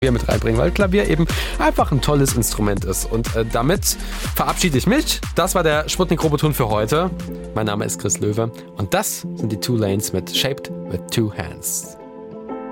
Klavier mit reinbringen, weil Klavier eben einfach ein tolles Instrument ist. Und damit verabschiede ich mich. Das war der Sputnik-Roboton für heute. Mein Name ist Chris Löwe und das sind die Two Lanes mit Shaped with Two Hands.